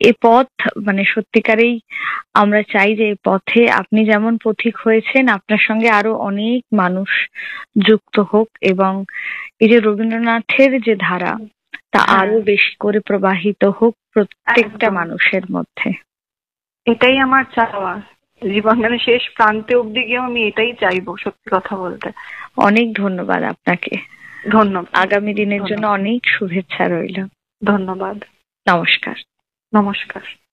এ পথ মানে সত্যিকারেই আমরা চাই যে এই পথে আপনি যেমন পথিক হয়েছেন, আপনার সঙ্গে আরো অনেক মানুষ যুক্ত হোক, এবং এই যে রবীন্দ্রনাথের যে ধারা তা আরো বেশি করে প্রবাহিত হোক প্রত্যেকটা মানুষের মধ্যে। এটাই আমার চাওয়া জীবনের শেষ প্রান্তে অব্দি গিয়েও আমি এটাই চাইবো, সত্যি কথা বলতে। অনেক ধন্যবাদ আপনাকে। ধন্যবাদ। আগামী দিনের জন্য অনেক শুভেচ্ছা রইল। ধন্যবাদ। নমস্কার। নমস্কার।